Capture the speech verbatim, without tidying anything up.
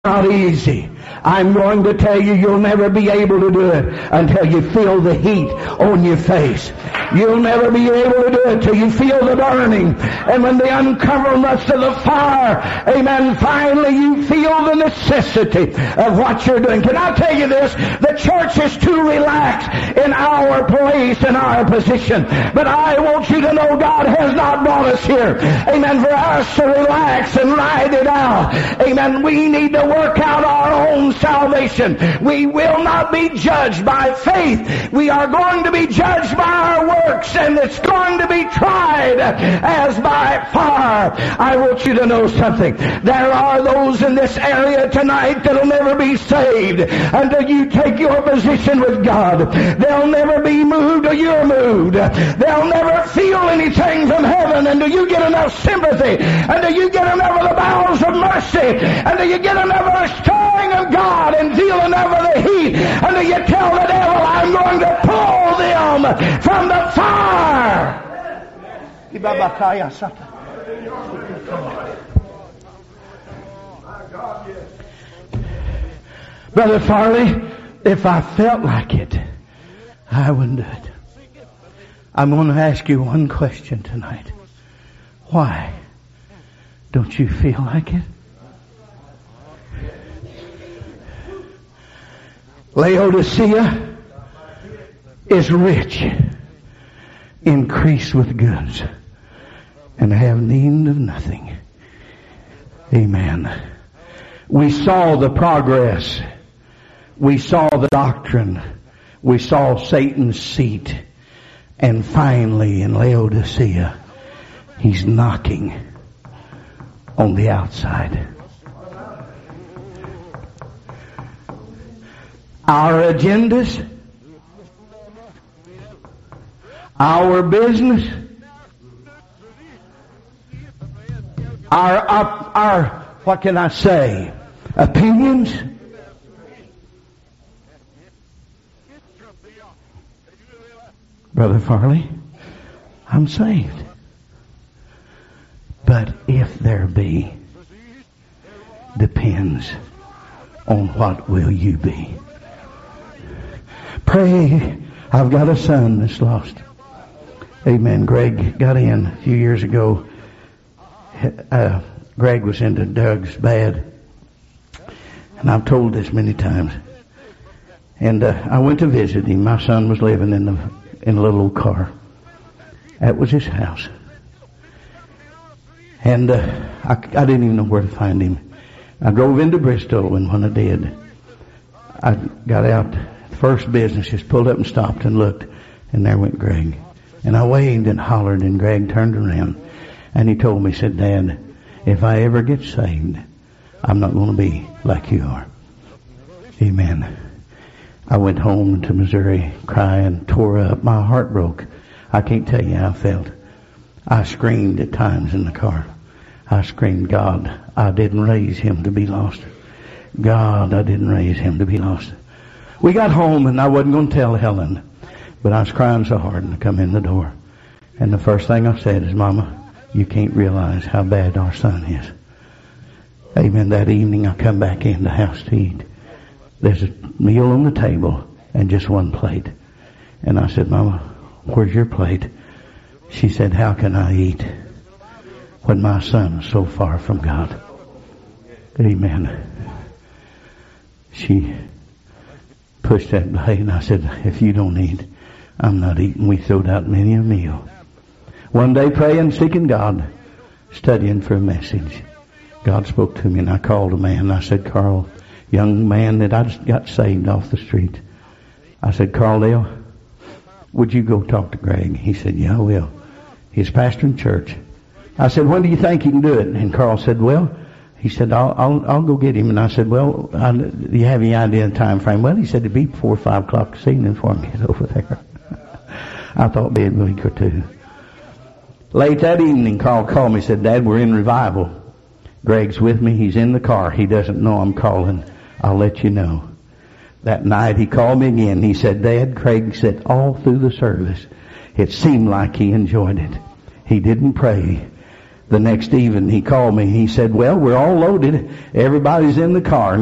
not easy. I'm going to tell you, you'll never be able to do it until you feel the heat on your face. You'll never be able to do it till you feel the burning. And when the uncomfortableness of the fire, amen, finally you feel the necessity of what you're doing. Can I tell you this? The church is too relaxed in our place and our position. But I want you to know God has not brought us here, amen, for us to relax and ride it out. Amen. We need to work out our own salvation. We will not be judged by faith. We are going to be judged by our works, and it's going to be tried as by fire. I want you to know something. There are those in this area tonight that'll never be saved until you take your position with God. They'll never be moved till you're moved. They'll never feel anything from heaven until you get enough sympathy, until you get enough of the bowels of mercy, until you get enough of the stirring of God and feel enough of the heat, until you tell the devil, I'm going to pull them from the fire. Brother Farley, if I felt like it, I wouldn't do it. I'm going to ask you one question tonight. Why don't you feel like it? Laodicea is rich, increased with goods, and have need of nothing. Amen. We saw the progress. We saw the doctrine. We saw Satan's seat. And finally in Laodicea, he's knocking on the outside. Our agendas, our business, our, our, our, what can I say, opinions, Brother Farley, I'm saved. But if there be, depends on what will you be. Pray. I've got a son that's lost. Amen. Greg got in a few years ago. Uh, Greg was into drugs bad. And I've told this many times. And uh, I went to visit him. My son was living in, the, in a little old car. That was his house. And uh, I, I didn't even know where to find him. I drove into Bristol, and when I did, I got out. First business, just pulled up and stopped and looked, and there went Greg. And I waved and hollered, and Greg turned around, and he told me, he said, Dad, if I ever get saved, I'm not going to be like you are. Amen. I went home to Missouri crying, tore up. My heart broke. I can't tell you how I felt. I screamed at times in the car. I screamed, God, I didn't raise him to be lost. God, I didn't raise him to be lost. We got home, and I wasn't going to tell Helen, but I was crying so hard, and I come in the door. And the first thing I said is, Mama, you can't realize how bad our son is. Amen. That evening I come back in the house to eat. There's a meal on the table and just one plate. And I said, Mama, where's your plate? She said, how can I eat when my son is so far from God? Amen. She pushed that plate, and I said, if you don't eat, I'm not eating. We throwed out many a meal. One day praying, seeking God, studying for a message. God spoke to me, and I called a man, and I said, Carl, young man that I just got saved off the street. I said, Carl Dale, would you go talk to Greg? He said, yeah, I will. He's pastoring church. I said, when do you think you can do it? And Carl said, well, he said, I'll, I'll, I'll go get him. And I said, well, I, do you have any idea of the time frame? Well, he said it'd be four or five o'clock this evening for me over there. I thought it'd be a week or two. Late that evening, Carl called me and said, Dad, we're in revival. Greg's with me. He's in the car. He doesn't know I'm calling. I'll let you know. That night he called me again. He said, Dad, Craig said all through the service, it seemed like he enjoyed it. He didn't pray. the next evening he called me. He said, well, we're all loaded. Everybody's in the car.